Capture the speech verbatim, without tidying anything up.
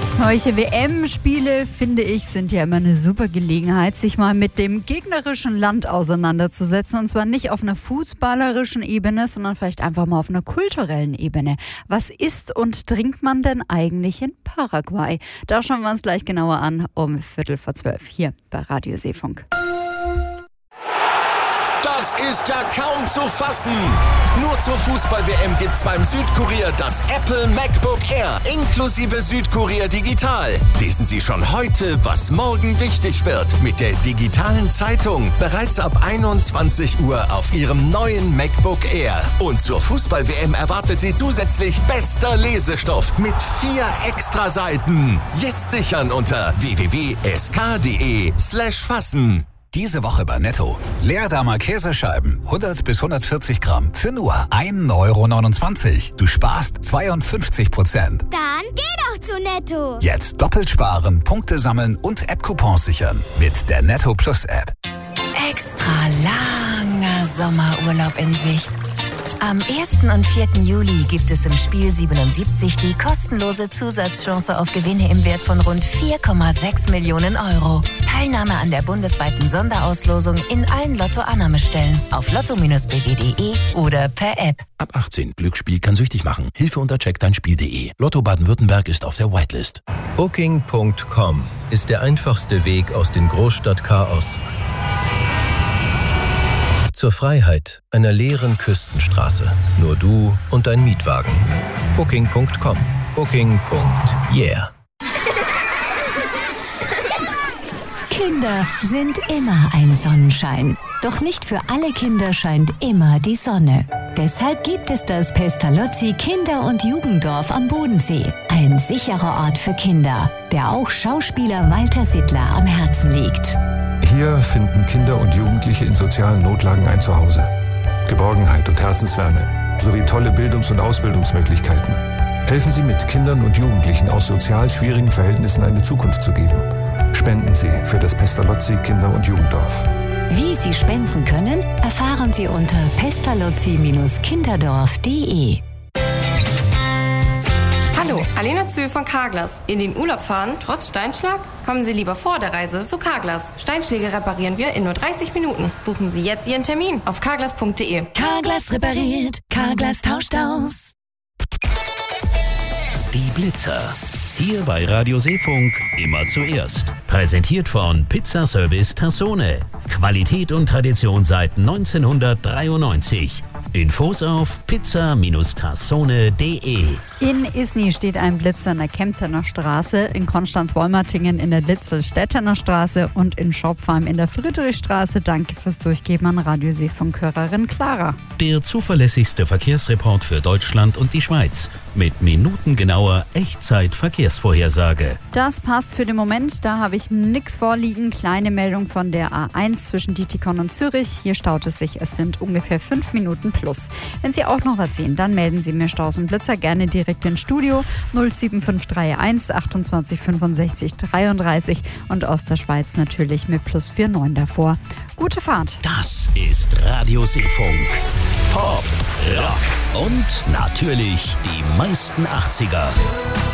Solche W M-Spiele, finde ich, sind ja immer eine super Gelegenheit, sich mal mit dem gegnerischen Land auseinanderzusetzen. Und zwar nicht auf einer fußballerischen Ebene, sondern vielleicht einfach mal auf einer kulturellen Ebene. Was isst und trinkt man denn eigentlich in Paraguay? Da schauen wir uns gleich genauer an um Viertel vor zwölf hier bei Radio Seefunk. Das ist ja kaum zu fassen. Nur zur Fußball-W M gibt's beim Südkurier das Apple MacBook Air inklusive Südkurier Digital. Lesen Sie schon heute, was morgen wichtig wird. Mit der digitalen Zeitung bereits ab einundzwanzig Uhr auf Ihrem neuen MacBook Air. Und zur Fußball-W M erwartet Sie zusätzlich bester Lesestoff mit vier Extraseiten. Jetzt sichern unter w w w punkt s k punkt d e slash fassen. Diese Woche bei Netto. Leerdammer Käsescheiben, hundert bis hundertvierzig Gramm, für nur ein Euro neunundzwanzig. Du sparst zweiundfünfzig Prozent. Dann geh doch zu Netto. Jetzt doppelt sparen, Punkte sammeln und App-Coupons sichern. Mit der Netto Plus App. Extra langer Sommerurlaub in Sicht. Am ersten und vierten Juli gibt es im Spiel siebenundsiebzig die kostenlose Zusatzchance auf Gewinne im Wert von rund vier Komma sechs Millionen Euro. Teilnahme an der bundesweiten Sonderauslosung in allen Lotto-Annahmestellen auf lotto Bindestrich b w punkt d e oder per App. Ab achtzehn. Glücksspiel kann süchtig machen. Hilfe unter check dein spiel punkt d e. Lotto Baden-Württemberg ist auf der Whitelist. Booking Punkt com ist der einfachste Weg aus dem Großstadtchaos zur Freiheit einer leeren Küstenstraße. Nur du und dein Mietwagen. Booking Punkt com. Booking. Yeah. Kinder sind immer ein Sonnenschein. Doch nicht für alle Kinder scheint immer die Sonne. Deshalb gibt es das Pestalozzi Kinder- und Jugenddorf am Bodensee. Ein sicherer Ort für Kinder, der auch Schauspieler Walter Sittler am Herzen liegt. Hier finden Kinder und Jugendliche in sozialen Notlagen ein Zuhause. Geborgenheit und Herzenswärme sowie tolle Bildungs- und Ausbildungsmöglichkeiten. Helfen Sie mit, Kindern und Jugendlichen aus sozial schwierigen Verhältnissen eine Zukunft zu geben. Spenden Sie für das Pestalozzi Kinder- und Jugenddorf. Wie Sie spenden können, erfahren Sie unter pestalozzi kinderdorf punkt d e. Hallo, Alena Zühl von Carglass. In den Urlaub fahren, trotz Steinschlag? Kommen Sie lieber vor der Reise zu Carglass. Steinschläge reparieren wir in nur dreißig Minuten. Buchen Sie jetzt Ihren Termin auf carglass punkt d e. Carglass repariert, Carglass tauscht aus. Die Blitzer. Hier bei Radio Seefunk immer zuerst. Präsentiert von Pizzaservice Tassone. Qualität und Tradition seit neunzehnhundertdreiundneunzig. Infos auf pizza tassone punkt d e. In Isny steht ein Blitzer in der Kemptener Straße, in Konstanz-Wolmertingen in der Litzel-Stettener Straße und in Schopfheim in der Friedrichstraße. Danke fürs Durchgeben an Radio Seefunk-Hörerin Clara. Der zuverlässigste Verkehrsreport für Deutschland und die Schweiz. Mit minutengenauer Echtzeit-Verkehrsvorhersage. Das passt für den Moment, da habe ich nichts vorliegen. Kleine Meldung von der A eins zwischen Dietikon und Zürich. Hier staut es sich, es sind ungefähr fünf Minuten plus. Wenn Sie auch noch was sehen, dann melden Sie mir Staus und Blitzer gerne direkt ins Studio null sieben fünf drei eins achtundzwanzig fünfundsechzig dreiunddreißig und aus der Schweiz natürlich mit plus neunundvierzig davor. Gute Fahrt. Das ist Radio Seefunk. Pop, Rock und natürlich die meisten achtziger.